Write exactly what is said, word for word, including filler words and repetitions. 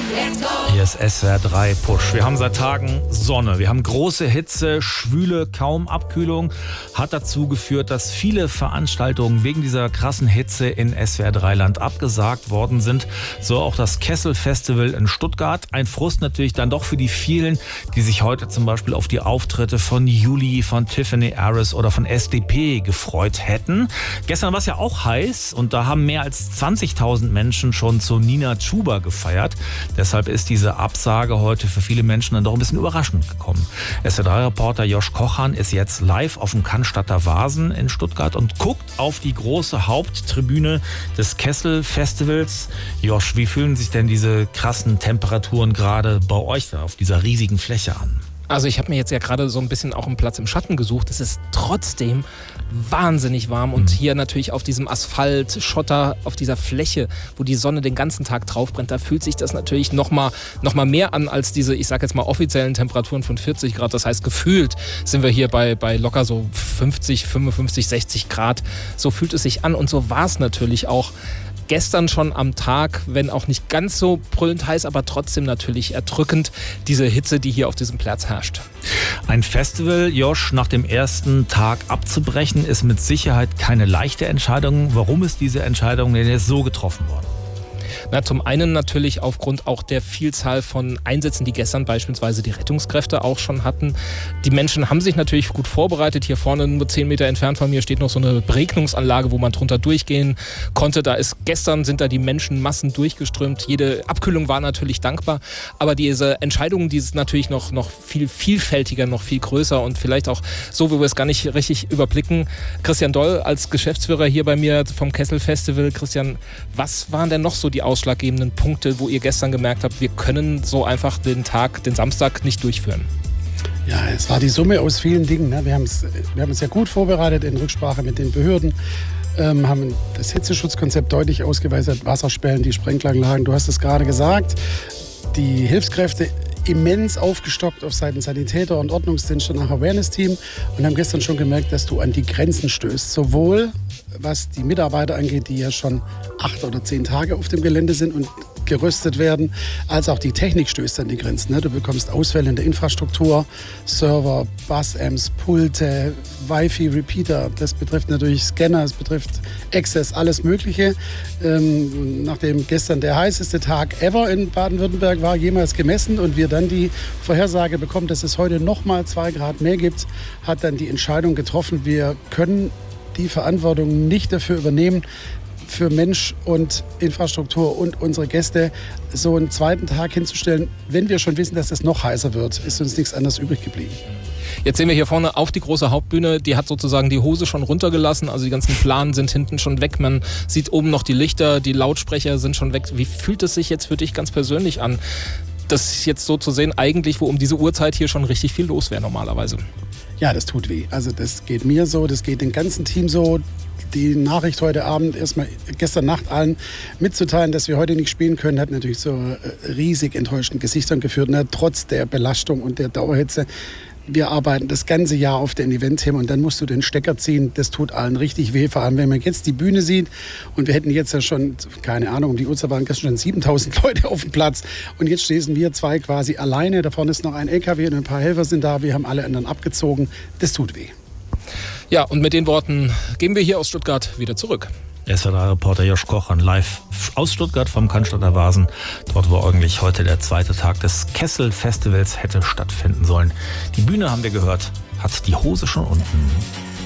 Hier ist S W R drei Push. Wir haben seit Tagen Sonne. Wir haben große Hitze, Schwüle, kaum Abkühlung. Hat dazu geführt, dass viele Veranstaltungen wegen dieser krassen Hitze in S W R drei Land abgesagt worden sind. So auch das Kessel Festival in Stuttgart. Ein Frust natürlich dann doch für die vielen, die sich heute zum Beispiel auf die Auftritte von Juli, von Tiffany Harris oder von S D P gefreut hätten. Gestern war es ja auch heiß und da haben mehr als zwanzigtausend Menschen schon zu Nina Chuba gefeiert. Deshalb ist diese Absage heute für viele Menschen dann doch ein bisschen überraschend gekommen. S W R drei Reporter Josh Kochan ist jetzt live auf dem Cannstatter Vasen in Stuttgart und guckt auf die große Haupttribüne des Kessel Festivals. Josh, wie fühlen sich denn diese krassen Temperaturen gerade bei euch da auf dieser riesigen Fläche an? Also ich habe mir jetzt ja gerade so ein bisschen auch einen Platz im Schatten gesucht. Es ist trotzdem wahnsinnig warm und hier natürlich auf diesem Asphalt, Schotter, auf dieser Fläche, wo die Sonne den ganzen Tag drauf brennt, da fühlt sich das natürlich noch mal, noch mal mehr an als diese, ich sag jetzt mal, offiziellen Temperaturen von vierzig Grad. Das heißt, gefühlt sind wir hier bei, bei locker so fünfzig, fünfundfünfzig, sechzig Grad. So fühlt es sich an und so war es natürlich auch gestern schon am Tag, wenn auch nicht ganz so brüllend heiß, aber trotzdem natürlich erdrückend, diese Hitze, die hier auf diesem Platz herrscht. Ein Festival, Josh, nach dem ersten Tag abzubrechen, ist mit Sicherheit keine leichte Entscheidung. Warum ist diese Entscheidung denn jetzt so getroffen worden? Na, zum einen natürlich aufgrund auch der Vielzahl von Einsätzen, die gestern beispielsweise die Rettungskräfte auch schon hatten. Die Menschen haben sich natürlich gut vorbereitet. Hier vorne nur zehn Meter entfernt von mir steht noch so eine Beregnungsanlage, wo man drunter durchgehen konnte. Da ist gestern sind da die Menschenmassen durchgeströmt. Jede Abkühlung war natürlich dankbar. Aber diese Entscheidung, die ist natürlich noch, noch viel vielfältiger, noch viel größer und vielleicht auch so, wie wir es gar nicht richtig überblicken. Christian Doll als Geschäftsführer hier bei mir vom Kessel Festival. Christian, was waren denn noch so die ausschlaggebenden Punkte, wo ihr gestern gemerkt habt, wir können so einfach den Tag, den Samstag nicht durchführen? Ja, es war die Summe aus vielen Dingen. Ne? Wir haben es wir haben es ja gut vorbereitet in Rücksprache mit den Behörden, ähm, haben das Hitzeschutzkonzept deutlich ausgeweitet, Wasserspellen, die Sprenkleranlagen, du hast es gerade gesagt, die Hilfskräfte immens aufgestockt auf Seiten Sanitäter und Ordnungsdienst und nach Awareness-Team und haben gestern schon gemerkt, dass du an die Grenzen stößt, sowohl was die Mitarbeiter angeht, die ja schon acht oder zehn Tage auf dem Gelände sind und gerüstet werden, als auch die Technik stößt an die Grenzen. Du bekommst Ausfälle in der Infrastruktur, Server, Bus-Amps, Pulte, Wi-Fi-Repeater. Das betrifft natürlich Scanner, es betrifft Access, alles Mögliche. Ähm, nachdem gestern der heißeste Tag ever in Baden-Württemberg war, jemals gemessen und wir dann die Vorhersage bekommen, dass es heute noch mal zwei Grad mehr gibt, hat dann die Entscheidung getroffen, wir können die Verantwortung nicht dafür übernehmen, für Mensch und Infrastruktur und unsere Gäste so einen zweiten Tag hinzustellen. Wenn wir schon wissen, dass es noch heißer wird, ist uns nichts anderes übrig geblieben. Jetzt sehen wir hier vorne auf die große Hauptbühne, die hat sozusagen die Hose schon runtergelassen, also die ganzen Planen sind hinten schon weg, man sieht oben noch die Lichter, die Lautsprecher sind schon weg. Wie fühlt es sich jetzt für dich ganz persönlich an, das jetzt so zu sehen, eigentlich, wo um diese Uhrzeit hier schon richtig viel los wäre normalerweise? Ja, das tut weh. Also das geht mir so, das geht dem ganzen Team so. Die Nachricht heute Abend, erstmal gestern Nacht allen mitzuteilen, dass wir heute nicht spielen können, hat natürlich zu riesig enttäuschten Gesichtern geführt, ne? Trotz der Belastung und der Dauerhitze. Wir arbeiten das ganze Jahr auf den Event-Themen und dann musst du den Stecker ziehen. Das tut allen richtig weh, vor allem wenn man jetzt die Bühne sieht. Und wir hätten jetzt ja schon, keine Ahnung, um die Uhrzeit waren gestern schon siebentausend Leute auf dem Platz. Und jetzt stehen wir zwei quasi alleine. Da vorne ist noch ein L K W und ein paar Helfer sind da. Wir haben alle anderen abgezogen. Das tut weh. Ja, und mit den Worten gehen wir hier aus Stuttgart wieder zurück. S W R drei Reporter Josh Kochan live aus Stuttgart vom Cannstatter Vasen. Dort, wo eigentlich heute der zweite Tag des Kessel Festivals hätte stattfinden sollen. Die Bühne, haben wir gehört, hat die Hose schon unten.